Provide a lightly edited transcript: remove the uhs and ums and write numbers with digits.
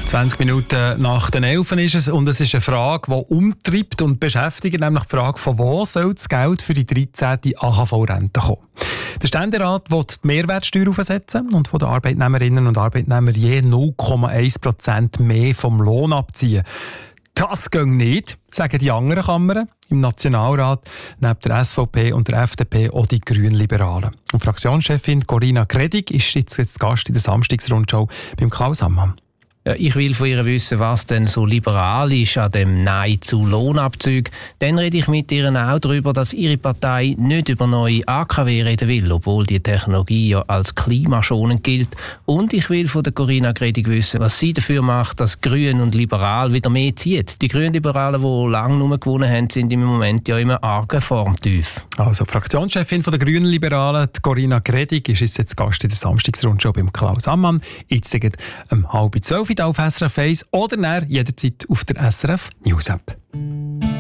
20 Minuten nach den 11 ist es und es ist eine Frage, die umtreibt und beschäftigt, nämlich die Frage, von wo soll das Geld für die 13. AHV-Rente kommen. Der Ständerat will die Mehrwertsteuer aufsetzen und von den Arbeitnehmerinnen und Arbeitnehmern je 0,1% mehr vom Lohn abziehen. Das geht nicht, sagen die anderen Kammern. Im Nationalrat neben der SVP und der FDP auch die Grünliberalen. Und Fraktionschefin Corinna Credig ist jetzt Gast in der Samstagsrundschau beim Klaus Ammann. Ja, ich will von ihr wissen, was denn so liberal ist an dem Nein zu Lohnabzügen. Dann rede ich mit ihr auch darüber, dass ihre Partei nicht über neue AKW reden will, obwohl die Technologie ja als klimaschonend gilt. Und ich will von der Corinna Credig wissen, was sie dafür macht, dass Grün und Liberal wieder mehr zieht. Die Grünliberalen, die lange nur gewonnen haben, sind im Moment ja immer argen Formtief. Also die Fraktionschefin der Grünliberalen, Corinna Credig, ist jetzt Gast in der Samstagsrundschau beim Klaus Ammann. Jetzt um 11:30 auf SRF 1 oder jederzeit auf der SRF News App.